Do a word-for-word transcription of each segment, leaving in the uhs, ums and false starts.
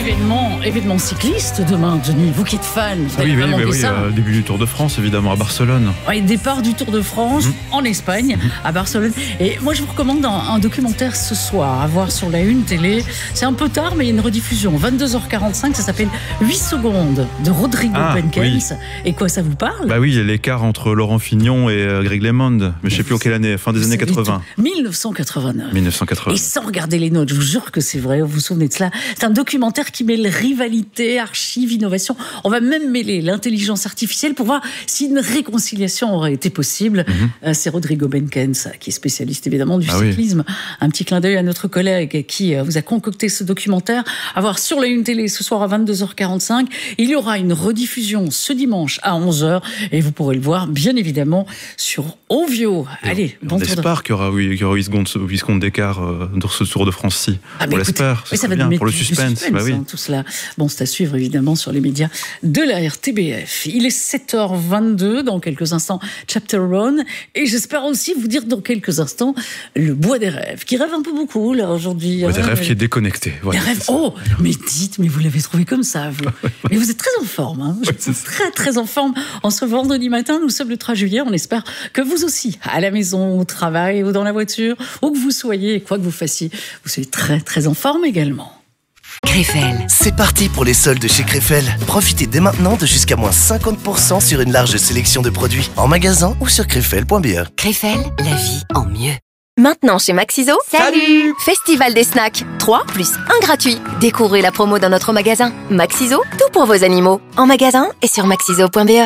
événement, événement cycliste demain, Denis. Vous qui êtes fan, vous oui, avez oui, vraiment oui, dit oui ça. euh, début du Tour de France, évidemment, à Barcelone. Ouais, départ du Tour de France mmh. en Espagne, mmh. à Barcelone. Et moi, je vous recommande un, un documentaire ce soir à voir sur la une télé. C'est un peu tard, mais il y a une rediffusion. vingt-deux heures quarante-cinq, ça s'appelle huit secondes de Rodrigo ah, Benkens. Oui. Et quoi, ça vous parle? Bah oui, il y a l'écart entre Laurent Fignon et euh, Greg LeMond. Mais je ne sais plus en quelle année, fin des vous années quatre-vingts. mille neuf cent quatre-vingt-neuf. mille neuf cent quatre-vingt. Et sans regarder les notes, je vous jure que c'est vrai, vous vous souvenez de cela. C'est un documentaire qui mêle rivalité, archives, innovation. On va même mêler l'intelligence artificielle pour voir si une réconciliation aurait été possible. Mm-hmm. C'est Rodrigo Benkens, qui est spécialiste évidemment du ah cyclisme. Oui. Un petit clin d'œil à notre collègue qui vous a concocté ce documentaire. À voir sur la une télé ce soir à vingt-deux heures quarante-cinq. Il y aura une rediffusion ce dimanche à onze heures et vous pourrez le voir bien évidemment sur Ovio. Allez, bon on tour espère de... qu'il y aura huit secondes d'écart euh, dans ce Tour de France-ci. Ah, on l'espère, oui, ça va bien nous pour le suspense. suspense bah oui. hein, tout cela. Bon, c'est à suivre évidemment sur les médias de la R T B F. Il est sept heures vingt-deux, dans quelques instants, Chapter Run. Et j'espère aussi vous dire dans quelques instants le Bois des Rêves, qui rêve un peu beaucoup là aujourd'hui. Bois hein, des Rêves mais... qui est déconnecté. Voilà, des rêves. Oh, mais dites, mais vous l'avez trouvé comme ça, vous. Mais vous êtes très en forme. Hein. Je suis très très en forme. En ce vendredi matin, nous sommes le trois juillet. On espère que vous aussi, à la maison, au travail ou dans la voiture, où que vous soyez, quoi que vous fassiez, vous soyez très très en forme également. Krefel. C'est parti pour les soldes chez Krefel. Profitez dès maintenant de jusqu'à moins cinquante pour cent sur une large sélection de produits en magasin ou sur krefel point b e. Krefel, la vie en mieux. Maintenant chez Maxiso, salut Festival des snacks, trois plus un gratuit. Découvrez la promo dans notre magasin. Maxiso, tout pour vos animaux. En magasin et sur maxiso point b e.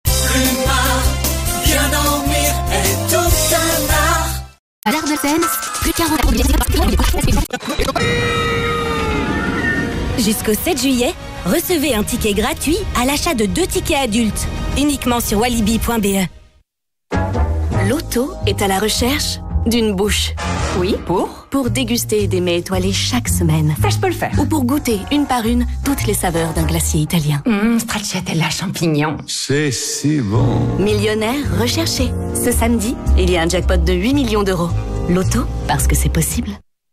À l'Art de Seine, plus quarante. Jusqu'au sept juillet, recevez un ticket gratuit à l'achat de deux tickets adultes, uniquement sur walibi point b e. L'auto est à la recherche d'une bouche. Oui, pour Pour déguster des mets étoilés chaque semaine. Ça, je peux le faire. Ou pour goûter, une par une, toutes les saveurs d'un glacier italien. Mmh, stracciatella champignon. C'est si bon. Millionnaire recherché. Ce samedi, il y a un jackpot de huit millions d'euros. L'auto, parce que c'est possible.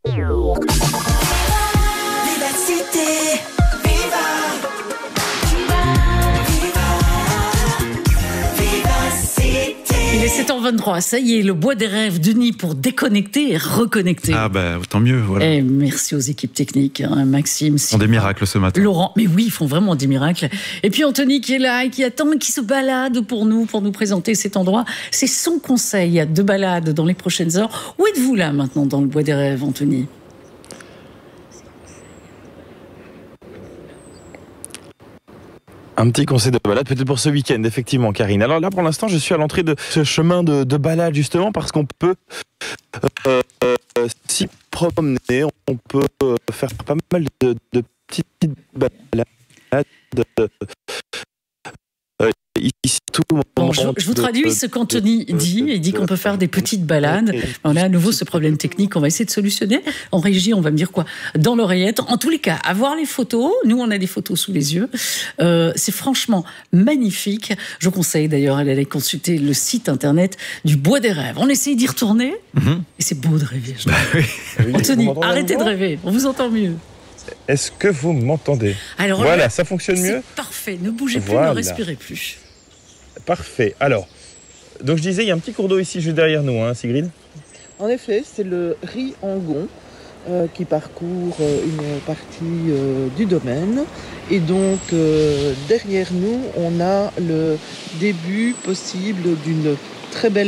Il est sept heures vingt-trois, ça y est, le Bois des Rêves, Denis, pour déconnecter et reconnecter. Ah ben, bah, tant mieux, voilà. Et merci aux équipes techniques, hein, Maxime. Ils font des miracles ce matin. Laurent, mais oui, ils font vraiment des miracles. Et puis Anthony qui est là et qui attend, qui se balade pour nous, pour nous présenter cet endroit. C'est son conseil de balade dans les prochaines heures. Où êtes-vous là maintenant dans le Bois des Rêves, Anthony ? Un petit conseil de balade, peut-être pour ce week-end, effectivement, Karine. Alors là, pour l'instant, je suis à l'entrée de ce chemin de, de balade, justement, parce qu'on peut euh, euh, s'y promener, on peut faire pas mal de, de petites balades. De, euh, ici, tout le monde bon, je, je vous traduis ce qu'Anthony dit. Il dit qu'on peut faire des petites balades. On a à nouveau ce problème technique. On va essayer de solutionner. En régie, on va me dire quoi ? Dans l'oreillette. En tous les cas, avoir les photos. Nous, on a des photos sous les yeux. Euh, c'est franchement magnifique. Je conseille d'ailleurs d'aller consulter le site internet du Bois des Rêves. On essaye d'y retourner. Mm-hmm. Et c'est beau de rêver. Je bah, oui. Anthony, arrêtez de rêver. On vous entend mieux. Est-ce que vous m'entendez ? Alors, voilà, là, ça fonctionne mieux ? Parfait. Ne bougez plus, voilà. Ne respirez plus. Parfait. Alors, donc je disais, il y a un petit cours d'eau ici juste derrière nous, hein, Sigrid ? En effet, c'est le Riangon euh, qui parcourt euh, une partie euh, du domaine. Et donc, euh, derrière nous, on a le début possible d'une très belle